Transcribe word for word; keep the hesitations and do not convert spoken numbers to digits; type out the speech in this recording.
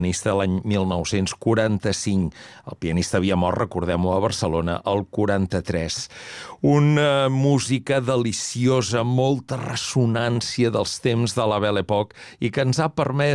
pianista l'any mil nou-cents quaranta-cinc. El pianista havia mort, recordem-ho, a Barcelona, el quaranta-tres. Una música deliciosa, molta ressonància dels temps de la Belle Époque i que ens ha permès